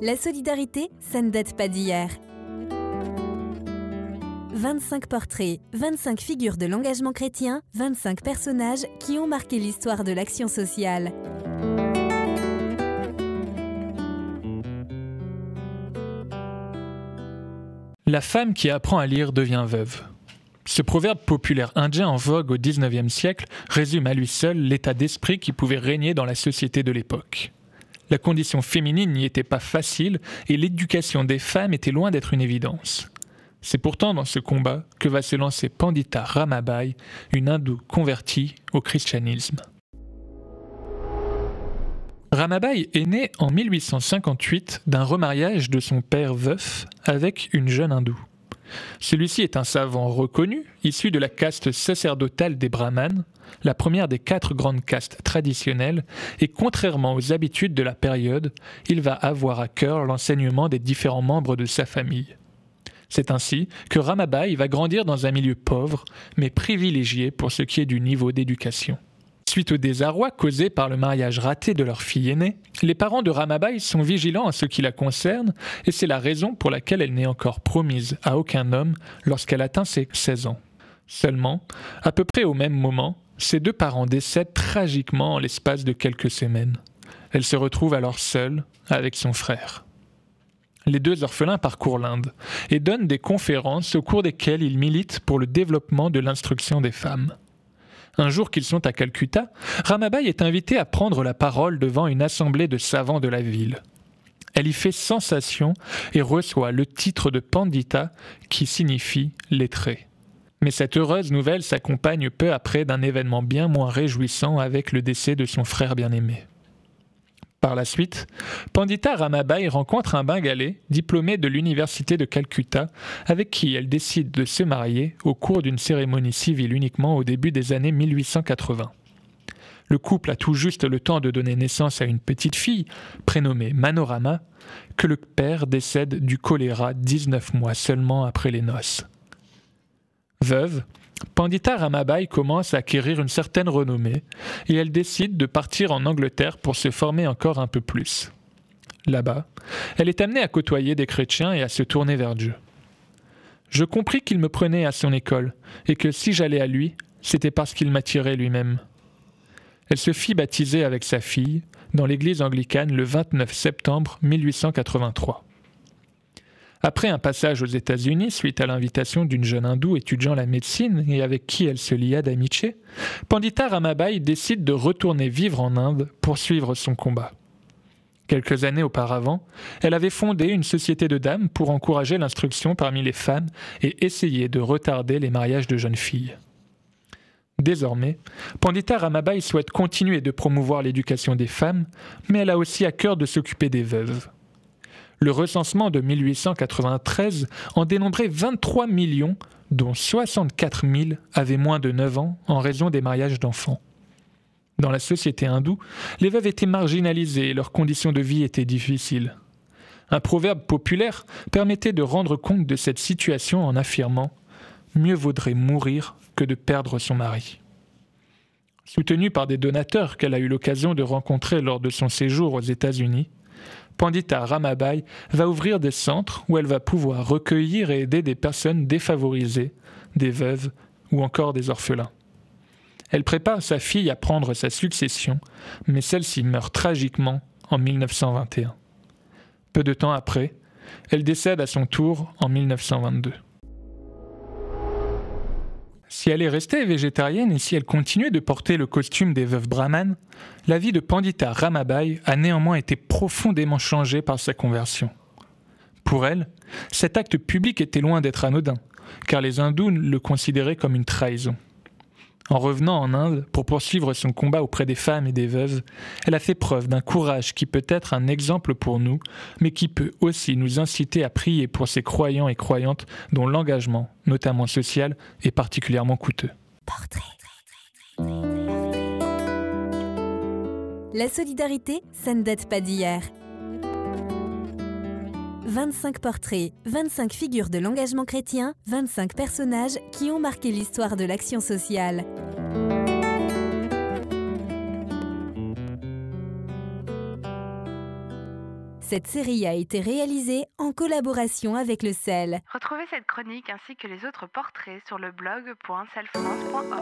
La solidarité, ça ne date pas d'hier. 25 portraits, 25 figures de l'engagement chrétien, 25 personnages qui ont marqué l'histoire de l'action sociale. La femme qui apprend à lire devient veuve. Ce proverbe populaire indien en vogue au XIXe siècle résume à lui seul l'état d'esprit qui pouvait régner dans la société de l'époque. La condition féminine n'y était pas facile et l'éducation des femmes était loin d'être une évidence. C'est pourtant dans ce combat que va se lancer Pandita Ramabai, une hindoue convertie au christianisme. Ramabai est née en 1858 d'un remariage de son père veuf avec une jeune hindoue. Celui-ci est un savant reconnu, issu de la caste sacerdotale des brahmanes, la première des 4 grandes castes traditionnelles, et contrairement aux habitudes de la période, il va avoir à cœur l'enseignement des différents membres de sa famille. C'est ainsi que Ramabai va grandir dans un milieu pauvre, mais privilégié pour ce qui est du niveau d'éducation. Suite au désarroi causé par le mariage raté de leur fille aînée, les parents de Ramabai sont vigilants en ce qui la concerne et c'est la raison pour laquelle elle n'est encore promise à aucun homme lorsqu'elle atteint ses 16 ans. Seulement, à peu près au même moment, ses 2 parents décèdent tragiquement en l'espace de quelques semaines. Elle se retrouve alors seule avec son frère. Les 2 orphelins parcourent l'Inde et donnent des conférences au cours desquelles ils militent pour le développement de l'instruction des femmes. Un jour qu'ils sont à Calcutta, Ramabai est invitée à prendre la parole devant une assemblée de savants de la ville. Elle y fait sensation et reçoit le titre de Pandita qui signifie lettré. Mais cette heureuse nouvelle s'accompagne peu après d'un événement bien moins réjouissant avec le décès de son frère bien-aimé. Par la suite, Pandita Ramabai rencontre un Bengalais diplômé de l'université de Calcutta avec qui elle décide de se marier au cours d'une cérémonie civile uniquement au début des années 1880. Le couple a tout juste le temps de donner naissance à une petite fille, prénommée Manorama, que le père décède du choléra 19 mois seulement après les noces. Veuve, Pandita Ramabai commence à acquérir une certaine renommée et elle décide de partir en Angleterre pour se former encore un peu plus. Là-bas, elle est amenée à côtoyer des chrétiens et à se tourner vers Dieu. Je compris qu'il me prenait à son école et que si j'allais à lui, c'était parce qu'il m'attirait lui-même. Elle se fit baptiser avec sa fille dans l'église anglicane le 29 septembre 1883. Après un passage aux États-Unis, suite à l'invitation d'une jeune hindoue étudiant la médecine et avec qui elle se lia d'amitié, Pandita Ramabai décide de retourner vivre en Inde pour suivre son combat. Quelques années auparavant, elle avait fondé une société de dames pour encourager l'instruction parmi les femmes et essayer de retarder les mariages de jeunes filles. Désormais, Pandita Ramabai souhaite continuer de promouvoir l'éducation des femmes, mais elle a aussi à cœur de s'occuper des veuves. Le recensement de 1893 en dénombrait 23 millions, dont 64 000 avaient moins de 9 ans en raison des mariages d'enfants. Dans la société hindoue, les veuves étaient marginalisées et leurs conditions de vie étaient difficiles. Un proverbe populaire permettait de rendre compte de cette situation en affirmant « Mieux vaudrait mourir que de perdre son mari ». Soutenue par des donateurs qu'elle a eu l'occasion de rencontrer lors de son séjour aux États-Unis, Pandita Ramabai va ouvrir des centres où elle va pouvoir recueillir et aider des personnes défavorisées, des veuves ou encore des orphelins. Elle prépare sa fille à prendre sa succession, mais celle-ci meurt tragiquement en 1921. Peu de temps après, elle décède à son tour en 1922. Si elle est restée végétarienne et si elle continuait de porter le costume des veuves brahmanes, la vie de Pandita Ramabai a néanmoins été profondément changée par sa conversion. Pour elle, cet acte public était loin d'être anodin, car les hindous le considéraient comme une trahison. En revenant en Inde pour poursuivre son combat auprès des femmes et des veuves, elle a fait preuve d'un courage qui peut être un exemple pour nous, mais qui peut aussi nous inciter à prier pour ces croyants et croyantes dont l'engagement, notamment social, est particulièrement coûteux. Portrait. La solidarité, ça ne date pas d'hier. 25 portraits, 25 figures de l'engagement chrétien, 25 personnages qui ont marqué l'histoire de l'action sociale. Cette série a été réalisée en collaboration avec le CEL. Retrouvez cette chronique ainsi que les autres portraits sur le blog.selfrance.org.